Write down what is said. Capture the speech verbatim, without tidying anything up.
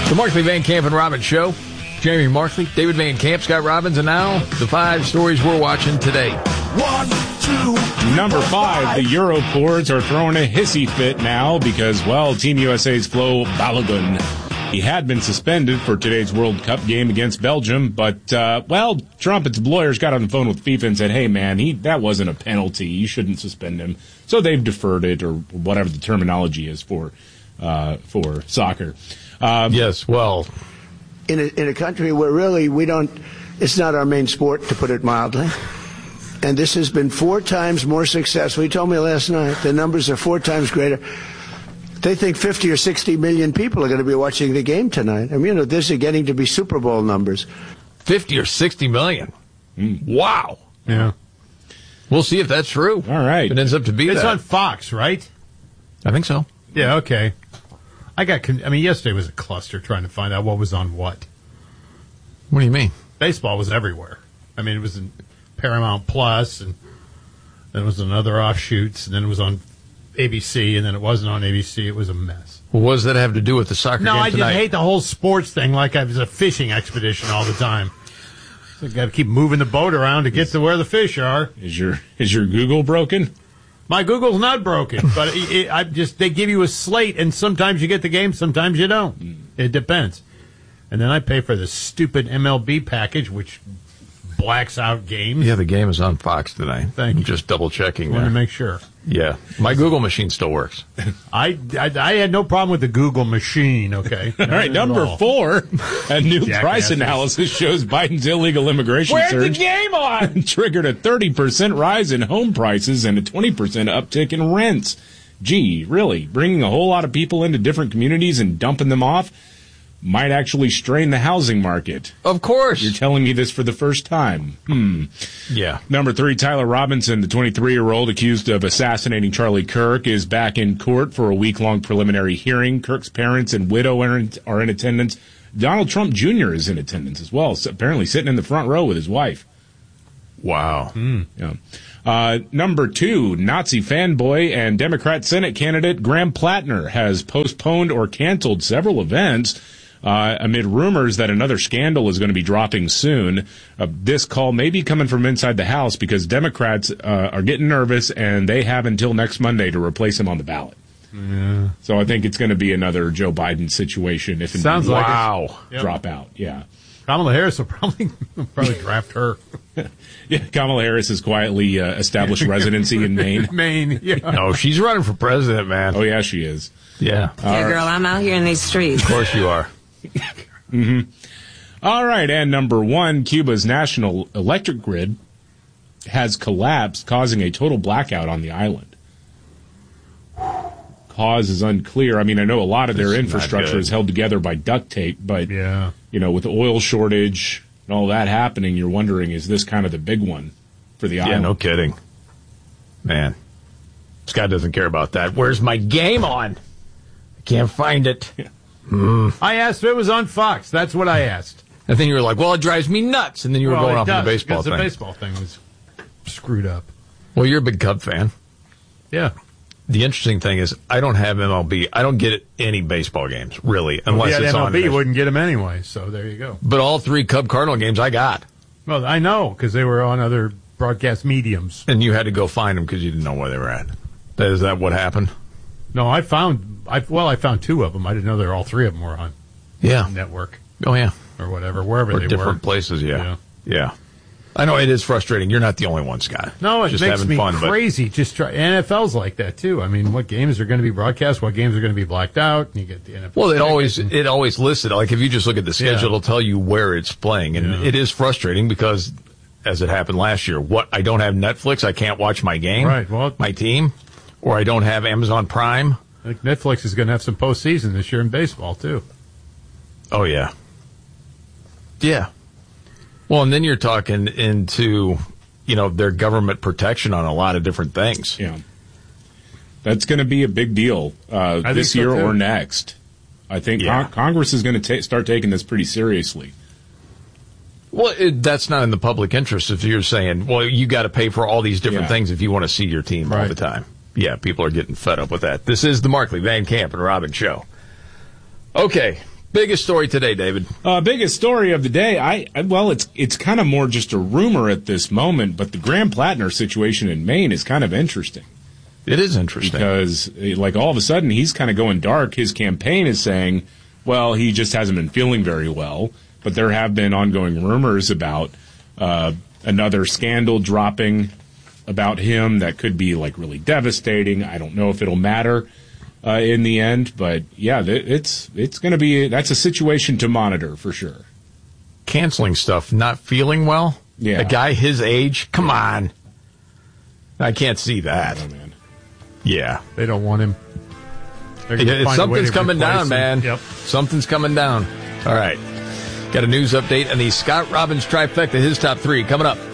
The Markley, Van Camp, and Robbins Show. Jamie Markley, David Van Camp, Scott Robbins, and now the five stories we're watching today. One, two. Number five, the Eurocords are throwing a hissy fit now because, well, Team U S A's Flo Balogun, he had been suspended for today's World Cup game against Belgium, but, uh, well, Trump and some lawyers got on the phone with FIFA and said, hey, man, he that wasn't a penalty. You shouldn't suspend him. So they've deferred it, or whatever the terminology is for uh, for soccer. Um, yes, well, in a, in a country where really we don't, it's not our main sport, to put it mildly. And this has been four times more successful. He told me last night the numbers are four times greater. They think fifty or sixty million people are going to be watching the game tonight. I mean, you know, this is getting to be Super Bowl numbers. fifty or sixty million. Mm. Wow. Yeah. We'll see if that's true. All right. If it ends up to be it's that. on Fox, right? I think so. Yeah, okay. I got. Con- I mean, yesterday was a cluster trying to find out what was on what. What do you mean? Baseball was everywhere. I mean, it was in Paramount Plus, and then it was on other offshoots, and then it was on A B C, and then it wasn't on A B C. It was a mess. Well, what does that have to do with the soccer no, game I tonight? just hate the whole sports thing like I was a fishing expedition all the time. So I got to keep moving the boat around to get to where the fish are. Is your is your Google broken? My Google's not broken, but it, it, I just they give you a slate, and sometimes you get the game, sometimes you don't. Mm. It depends. And then I pay for the stupid M L B package, which blacks out games. Yeah, the game is on Fox tonight. Thank I'm you. Just double checking. Want there. to make sure. Yeah, my Google machine still works. I, I I had no problem with the Google machine. Okay. All right, number four, a new Jackasses. price analysis shows Biden's illegal immigration Where's surge the game on? triggered a thirty percent rise in home prices and a twenty percent uptick in rents. Gee, really? Bringing a whole lot of people into different communities and dumping them off might actually strain the housing market. Of course. You're telling me this for the first time. Hmm. Yeah. Number three, Tyler Robinson, the twenty-three-year-old accused of assassinating Charlie Kirk, is back in court for a week-long preliminary hearing. Kirk's parents and widow are in, are in attendance. Donald Trump Junior is in attendance as well, so apparently sitting in the front row with his wife. Wow. Mm. Yeah. Uh, number two, Nazi fanboy and Democrat Senate candidate Graham Plattner has postponed or canceled several events Uh, amid rumors that another scandal is going to be dropping soon. Uh, this call may be coming from inside the House because Democrats uh, are getting nervous, and they have until next Monday to replace him on the ballot. Yeah. So I think it's going to be another Joe Biden situation if Sounds indeed like wow Yep. drop out. Yeah. Kamala Harris will probably probably draft her. Yeah, Kamala Harris has quietly uh, established residency in Maine. Maine, yeah. No, she's running for president, man. Oh, yeah, she is. Yeah. Yeah, girl, I'm out here in these streets. Of course you are. Mm-hmm. All right, and number one, Cuba's national electric grid has collapsed, causing a total blackout on the island. Cause is unclear. I mean, I know a lot of their This is infrastructure not is held together by duct tape, but, Yeah. you know, with the oil shortage and all that happening, you're wondering, is this kind of the big one for the Yeah, island? no kidding. Man. Scott doesn't care about that. Where's my game on? I can't find it. Mm. I asked if it was on Fox. That's what I asked. And then you were like, well, it drives me nuts. And then you were well, going it off does, on the baseball because thing. the baseball thing was screwed up. Well, you're a big Cub fan. Yeah. The interesting thing is I don't have M L B. I don't get any baseball games, really, unless well, it's M L B on. you wouldn't get them anyway, so there you go. But all three Cub Cardinal games I got. Well, I know, because they were on other broadcast mediums. And you had to go find them because you didn't know where they were at. Is that what happened? No, I found, I well, I found two of them. I didn't know there all three of them were on Yeah. network Oh, yeah. or whatever, wherever Or they different were. places, yeah. Yeah. yeah. I know it is frustrating. You're not the only one, Scott. No, it Just makes having me fun, but- crazy. Just try, N F L's like that too. I mean, what games are going to be broadcast? What games are going to be blacked out? And you get the N F L. Well, it always it always listed. Like if you just look at the schedule, Yeah. it'll tell you where it's playing, and Yeah. it is frustrating because, as it happened last year, what I don't have Netflix, I can't watch my game, Right, well- my team, or I don't have Amazon Prime. I think Netflix is going to have some postseason this year in baseball too. Oh yeah, yeah. Well, and then you're talking into, you know, their government protection on a lot of different things. Yeah. That's going to be a big deal uh, think this so, year too. or next. I think Yeah. Con- Congress is going to ta- start taking this pretty seriously. Well, it, that's not in the public interest if you're saying, well, you got to pay for all these different Yeah. things if you want to see your team all Right. the time. Yeah, people are getting fed up with that. This is the Markley, Van Camp, and Robbins Show. Okay, Biggest story today, David. Uh, biggest story of the day. I, I well, it's it's kind of more just a rumor at this moment, but the Graham Plattner situation in Maine is kind of interesting. It is interesting because, like, all of a sudden he's kind of going dark. His campaign is saying, well, he just hasn't been feeling very well. But there have been ongoing rumors about uh, another scandal dropping about him that could be, like, really devastating. I don't know if it'll matter uh, in the end, but yeah, it's it's going to be that's a situation to monitor for sure. Canceling stuff, not feeling well. Yeah, a guy his age. Come on, I can't see that. Oh, man. Yeah, they don't want him. Yeah, something's coming down, him. man. Yep, something's coming down. All right, got a news update and the Scott Robbins trifecta. His top three coming up.